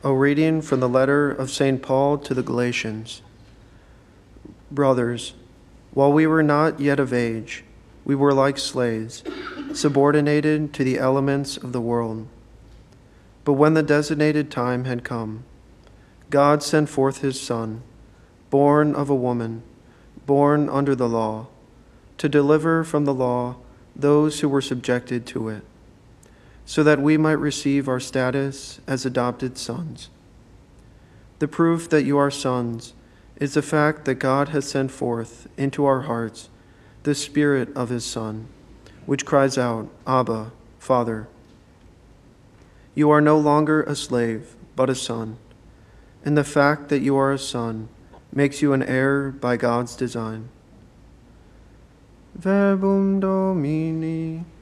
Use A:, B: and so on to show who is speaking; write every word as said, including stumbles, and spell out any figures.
A: A reading from the letter of Saint Paul to the Galatians. Brothers, while we were not yet of age, we were like slaves, subordinated to the elements of the world. But when the designated time had come, God sent forth his Son, born of a woman, born under the law, to deliver from the law those who were subjected to it, so that we might receive our status as adopted sons. The proof that you are sons is the fact that God has sent forth into our hearts the Spirit of his Son, which cries out, Abba, Father. You are no longer a slave, but a son, and the fact that you are a son makes you an heir by God's design. Verbum Domini.